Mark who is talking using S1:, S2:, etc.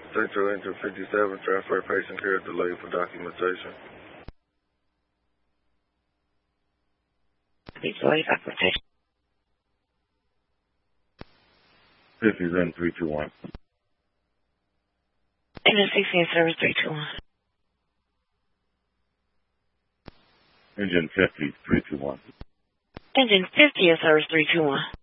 S1: Central Engine 57, transfer patient care delayed for documentation.
S2: Delayed documentation.
S1: 50 is in 321.
S2: Engine 16 service 321.
S1: Engine 50, 321.
S2: Engine 50 is service 321.